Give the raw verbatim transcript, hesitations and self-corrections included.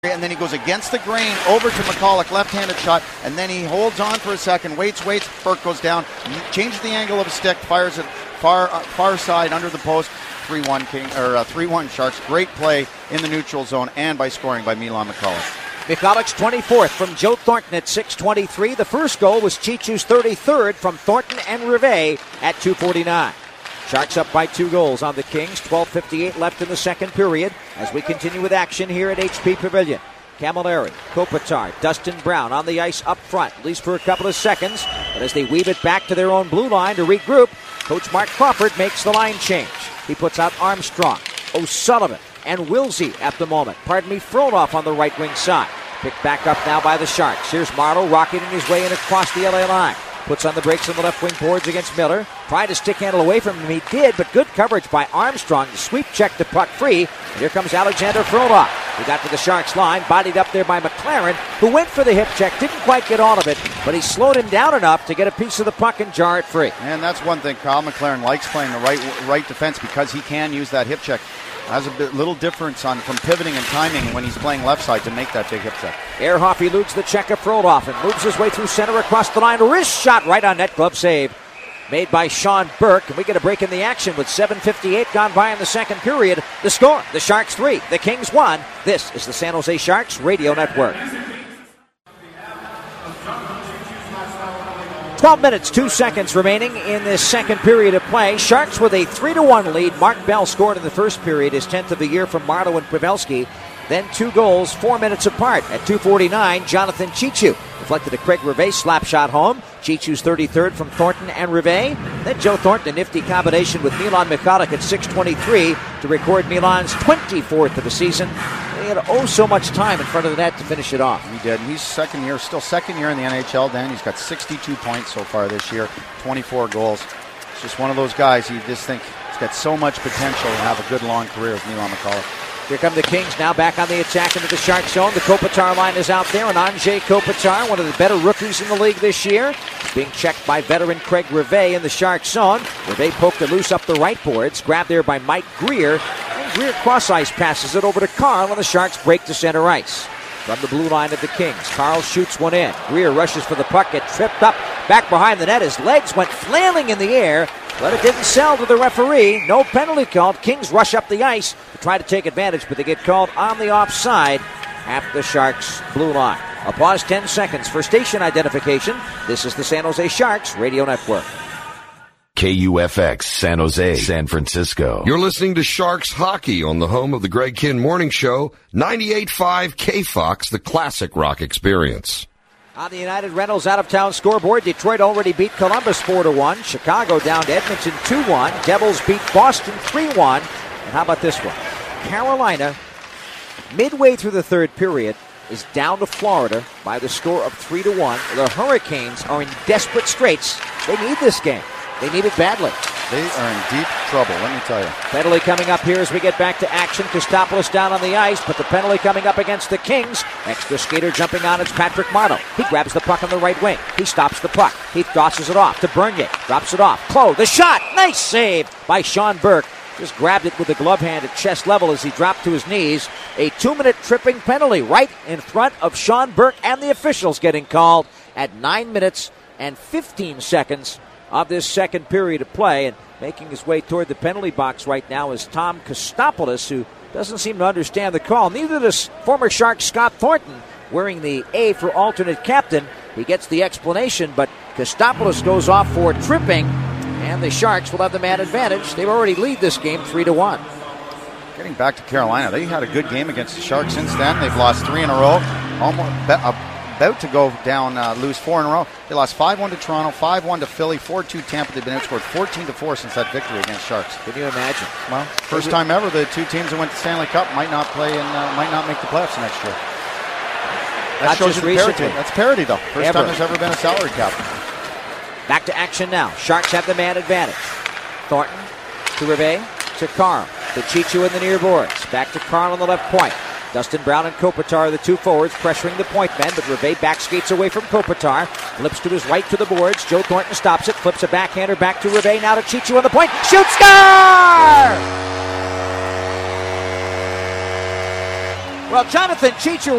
and then he goes against the grain over to McCulloch, left-handed shot, and then he holds on for a second, waits, waits, Burke goes down, changes the angle of his stick, fires it far uh, far side under the post, three one King or uh, three one Sharks. Great play in the neutral zone and by scoring by Milan McCulloch. McCulloch's twenty-fourth from Joe Thornton at six twenty-three. The first goal was Chichu's thirty-third from Thornton and Rivet at two forty-nine. Sharks up by two goals on the Kings. twelve fifty-eight left in the second period as we continue with action here at H P Pavilion. Camilleri, Kopitar, Dustin Brown on the ice up front, at least for a couple of seconds. But as they weave it back to their own blue line to regroup, Coach Mark Crawford makes the line change. He puts out Armstrong, O'Sullivan, and Wilsey at the moment. Pardon me, Frodoff on the right wing side. Picked back up now by the Sharks. Here's Marleau rocketing his way in across the L A line. Puts on the brakes on the left wing boards against Miller. Tried to stick handle away from him. He did, but good coverage by Armstrong to sweep check the puck free. And here comes Alexander Frodoff. He got to the Sharks line, bodied up there by McLaren, who went for the hip check. Didn't quite get all of it, but he slowed him down enough to get a piece of the puck and jar it free. And that's one thing. Kyle McLaren likes playing the right right defense because he can use that hip check. Has a bit, little difference on from pivoting and timing when he's playing left side to make that big hip check. Ehrhoff eludes the check of Frodoff and moves his way through center across the line. Wrist shot right on net, glove save made by Sean Burke. And we get a break in the action with seven fifty-eight gone by in the second period. The score, the Sharks three, the Kings one. This is the San Jose Sharks Radio Network. twelve minutes, two seconds remaining in this second period of play. Sharks with a three to one lead. Mark Bell scored in the first period, his tenth of the year from Marleau and Pavelski. Then two goals, four minutes apart. At two forty-nine, Jonathan Chichu reflected a Craig Rivet slap shot home. Chichu's thirty-third from Thornton and Rivet. Then Joe Thornton, a nifty combination with Milan McCulloch at six twenty-three to record Milan's twenty-fourth of the season. He had oh so much time in front of the net to finish it off. He did. He's second year, still second year in the N H L. Dan, he's got sixty-two points so far this year, twenty-four goals. It's just one of those guys you just think he's got so much potential to have a good long career with Milan McCulloch. Here come the Kings now back on the attack into the Shark zone. The Kopitar line is out there, and Andrzej Kopitar, one of the better rookies in the league this year, being checked by veteran Craig Rivet in the Shark zone. Rivet poked it loose up the right boards, grabbed there by Mike Greer, and Greer cross-ice passes it over to Carl, and the Sharks break to center ice. From the blue line of the Kings, Carl shoots one in. Greer rushes for the puck, gets tripped up back behind the net. His legs went flailing in the air, but it didn't sell to the referee. No penalty called. Kings rush up the ice to try to take advantage, but they get called on the offside at the Sharks' blue line. A pause, ten seconds for station identification. This is the San Jose Sharks Radio Network. K U F X, San Jose, San Francisco. You're listening to Sharks Hockey on the home of the Greg Kihn Morning Show, ninety-eight point five K Fox, the classic rock experience. On the United Rentals out-of-town scoreboard, Detroit already beat Columbus four to one. Chicago down to Edmonton two one. Devils beat Boston three one. And how about this one? Carolina, midway through the third period, is down to Florida by the score of three to one. The Hurricanes are in desperate straits. They need this game. They need it badly. They are in deep trouble, let me tell you. Penalty coming up here as we get back to action. Kostopoulos down on the ice, but the penalty coming up against the Kings. Extra skater jumping on, it's Patrick Marleau. He grabs the puck on the right wing. He stops the puck. He tosses it off to Bernier. Drops it off. Clowe, the shot. Nice save by Sean Burke. Just grabbed it with the glove hand at chest level as he dropped to his knees. A two-minute tripping penalty right in front of Sean Burke and the officials getting called at nine minutes and fifteen seconds of this second period of play. And making his way toward the penalty box right now is Tom Kostopoulos, who doesn't seem to understand the call. Neither does former Shark Scott Thornton, wearing the A for alternate captain. He gets the explanation, but Kostopoulos goes off for tripping, and the Sharks will have the man advantage. They've already lead this game three to one. Getting back to Carolina, they had a good game against the Sharks since then. They've lost three in a row. Almost uh, about to go down, uh, lose four in a row. They lost five one to Toronto, five one to Philly, four two Tampa. They've been outscored fourteen to four since that victory against Sharks. Can you imagine? Well, first time ever the two teams that went to Stanley Cup might not play and uh, might not make the playoffs next year. That Not shows just you the recently. parity. That's parity, though. First Ever. time there's ever been a salary cap. Back to action now. Sharks have the man advantage. Thornton to Rivet to Carl. To Chichu in the near boards. Back to Carl on the left point. Dustin Brown and Kopitar are the two forwards pressuring the point men, but Rivet back skates away from Kopitar. Flips to his right to the boards. Joe Thornton stops it. Flips a backhander back to Rivet. Now to Chichu on the point. Shoot, score! Well, Jonathan Cheechoo